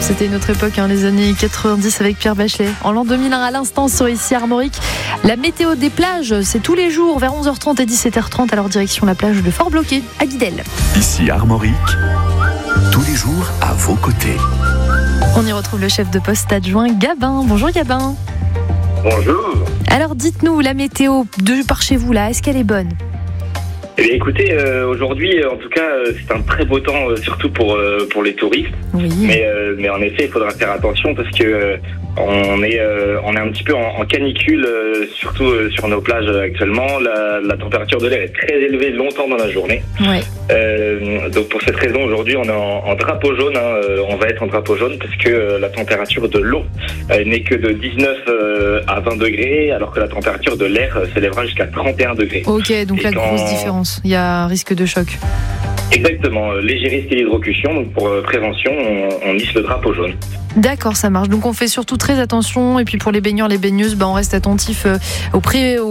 C'était une autre époque, les années 90 avec Pierre Bachelet. En l'an 2001 à l'instant sur ici Armorique. La météo des plages, c'est tous les jours vers 11h30 et 17h30. Alors direction la plage de Fort-Bloquet à Guidel. Ici Armorique, tous les jours à vos côtés. On y retrouve le chef de poste adjoint Gabin. Bonjour Gabin. Bonjour. Alors dites-nous, la météo de par chez vous là, est-ce qu'elle est bonne ? Eh bien, écoutez, aujourd'hui, en tout cas, c'est un très beau temps, surtout pour les touristes. Oui. Mais en effet, il faudra faire attention parce que on est un petit peu en canicule, surtout sur nos plages actuellement. La température de l'air est très élevée longtemps dans la journée. Ouais. Donc pour cette raison, aujourd'hui, on est en drapeau jaune. On va être en drapeau jaune parce que la température de l'eau n'est que de 19 à 20 degrés, alors que la température de l'air s'élèvera jusqu'à 31 degrés. Ok, donc la grosse différence. Il y a un risque de choc. Exactement, léger risque d'hydrocution, donc pour prévention, on hisse le drapeau jaune. D'accord, ça marche. Donc on fait surtout très attention. Et puis pour les baigneurs, les baigneuses, on reste attentif au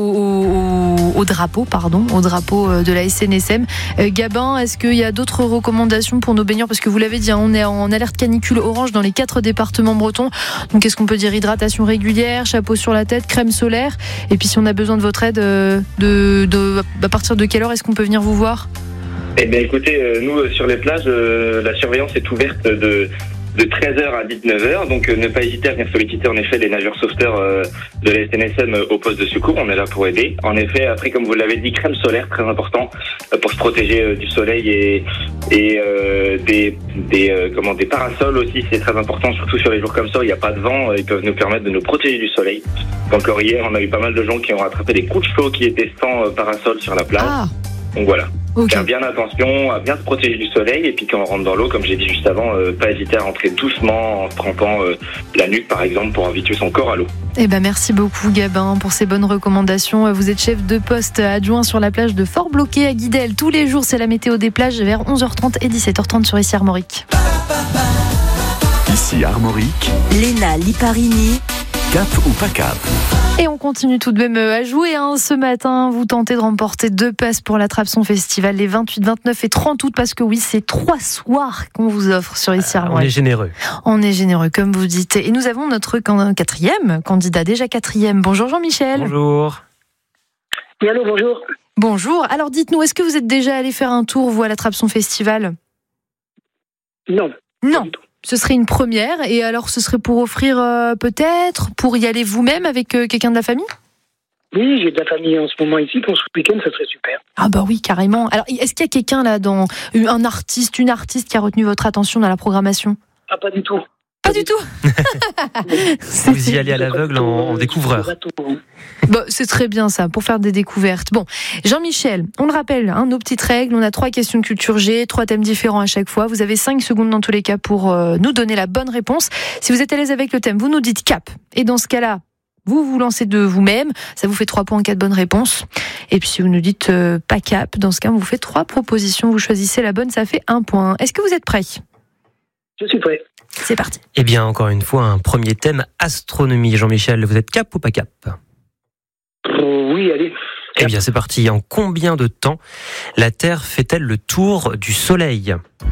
drapeau de la SNSM. Gabin, est-ce qu'il y a d'autres recommandations pour nos baigneurs ? Parce que vous l'avez dit, on est en alerte canicule orange dans les 4 départements bretons. Donc qu'est-ce qu'on peut dire ? Hydratation régulière, chapeau sur la tête, crème solaire. Et puis si on a besoin de votre aide, à partir de quelle heure est-ce qu'on peut venir vous voir ? Eh bien écoutez, nous sur les plages, la surveillance est ouverte de 13h à 19h, donc ne pas hésiter à venir solliciter en effet les nageurs sauveteurs de la SNSM au poste de secours, on est là pour aider. En effet, après comme vous l'avez dit, crème solaire, très important pour se protéger du soleil et des parasols aussi, c'est très important, surtout sur les jours comme ça, il n'y a pas de vent, ils peuvent nous permettre de nous protéger du soleil. Encore hier, on a eu pas mal de gens qui ont rattrapé des coups de chaud qui étaient sans parasol sur la plage. Ah. Donc voilà. Okay. Faire bien attention, à bien se protéger du soleil, et puis quand on rentre dans l'eau, comme j'ai dit juste avant, pas hésiter à rentrer doucement en se trempant la nuque par exemple pour habituer son corps à l'eau. Merci beaucoup Gabin pour ces bonnes recommandations. Vous êtes chef de poste adjoint sur la plage de Fort-Bloquet à Guidel. Tous les jours c'est la météo des plages vers 11h30 et 17h30 sur ici Armorique. Ici Armorique, Léna Liparini. cap ou pas cap? Et on continue tout de même à jouer. Ce matin, vous tentez de remporter 2 passes pour l'Attrape-Son Festival les 28, 29 et 30 août. Parce que oui, c'est 3 soirs qu'on vous offre sur ici Armorique. On est généreux. On est généreux, comme vous dites. Et nous avons notre 4e candidat, déjà 4e. Bonjour Jean-Michel. Bonjour. Oui, allô, bonjour. Bonjour. Alors dites-nous, est-ce que vous êtes déjà allé faire un tour, vous, à l'Attrape-Son Festival ? Non. Non. Ce serait une première, et alors ce serait pour offrir peut-être, pour y aller vous-même avec quelqu'un de la famille ? Oui, j'ai de la famille en ce moment ici, pour ce week-end, ça serait super. Ah bah oui, carrément. Alors, est-ce qu'il y a quelqu'un là, une artiste qui a retenu votre attention dans la programmation ? Ah, pas du tout. Pas du tout. Vous y allez à l'aveugle en découvreur. Bon, c'est très bien ça, pour faire des découvertes. Bon, Jean-Michel, on le rappelle, nos petites règles, on a 3 questions de culture G, 3 thèmes différents à chaque fois. Vous avez 5 secondes dans tous les cas pour nous donner la bonne réponse. Si vous êtes à l'aise avec le thème, vous nous dites cap. Et dans ce cas-là, vous vous lancez de vous-même, ça vous fait 3 points en cas de bonne réponse. Et puis si vous nous dites pas cap, dans ce cas, on vous fait 3 propositions, vous choisissez la bonne, ça fait 1 point. Est-ce que vous êtes prêts ? Je suis prêt. C'est parti. Eh bien, encore une fois, un premier thème, astronomie. Jean-Michel, vous êtes cap ou pas cap ? Oui, allez. Eh bien, c'est parti. En combien de temps la Terre fait-elle le tour du Soleil ?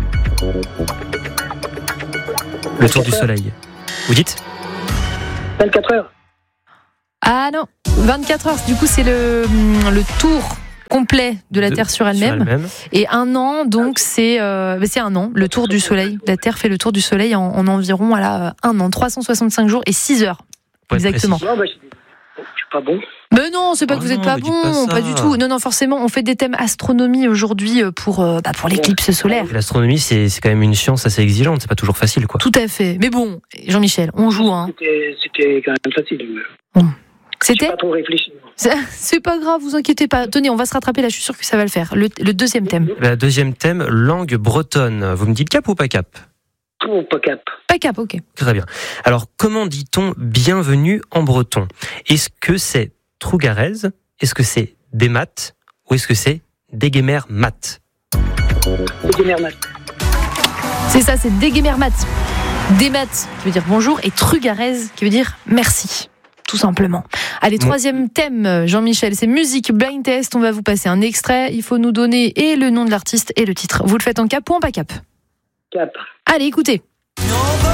Le tour du Soleil. Vous dites ? 24 heures. Ah non, 24 heures, du coup c'est le tour complet de la Terre sur elle-même. Et 1 an, donc c'est 1 an, le tour du Soleil. La Terre fait le tour du Soleil en environ 1 an, 365 jours et 6 heures. Exactement. Non, je suis pas bon. Mais non, c'est pas que vous êtes pas bon, pas du tout. Non, forcément, on fait des thèmes astronomie aujourd'hui pour l'éclicse solaire. L'astronomie, c'est quand même une science assez exigeante, c'est pas toujours facile, quoi. Tout à fait. Mais bon, Jean-Michel, on joue, C'était quand même facile. C'était ? J'ai pas trop réfléchi. C'est pas grave, vous inquiétez pas. Tenez, on va se rattraper là, je suis sûr que ça va le faire. Le deuxième thème. Le deuxième thème, langue bretonne. Vous me dites cap ou pas cap ? Oh, pas cap. Pas cap, ok. Très bien. Alors, comment dit-on bienvenue en breton ? Est-ce que c'est Trougarez ? Est-ce que c'est Demat ? Ou est-ce que c'est Degemer Mat ? Degemer Mat. C'est ça, c'est Degemer Mat. Demat qui veut dire bonjour et Trugarez qui veut dire merci. Tout simplement. Allez, 3e thème, Jean-Michel, c'est musique blind test. On va vous passer un extrait. Il faut nous donner et le nom de l'artiste et le titre. Vous le faites en cap ou en pas cap ? Cap. Allez, écoutez.